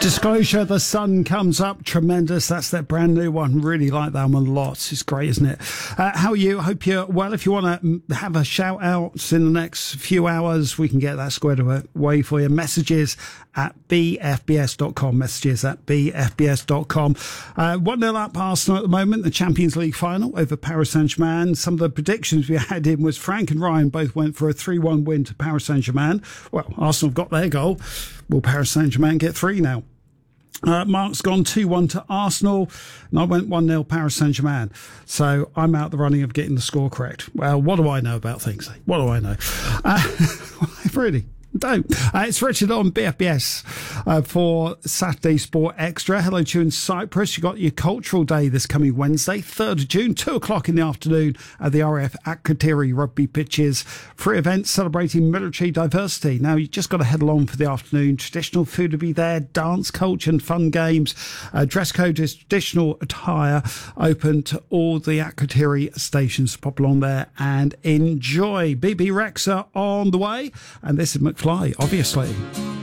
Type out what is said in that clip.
Disclosure, The Sun Comes Up, tremendous. That's their brand new one. Really like that one lots. It's great, isn't it? How are you? Hope you're well. If you want to have a shout out in the next few hours, we can get that squared away for you. Messages at bfbs.com. Messages at bfbs.com. 1-0 up Arsenal at the moment, the Champions League final over Paris Saint-Germain. Some of the predictions we had in was Frank and Ryan both went for a 3-1 win to Paris Saint-Germain. Well, Arsenal have got their goal. Will Paris Saint-Germain get 3 now? Mark's gone 2-1 to Arsenal, and I went 1-0 Paris Saint-Germain. So I'm out the running of getting the score correct. Well, what do I know about things? What do I know? Really? Don't. It's Richard on BFBS for Saturday Sport Extra. Hello to you in Cyprus. You've got your Cultural Day this coming Wednesday, 3rd of June, 2 o'clock in the afternoon at the RF Akrotiri rugby pitches. Free events celebrating military diversity. Now, you just got to head along for the afternoon. Traditional food will be there, dance, culture and fun games. Dress code is traditional attire, open to all the Akrotiri stations. Pop along there and enjoy. BB Rexa on the way. And this is McFly, obviously.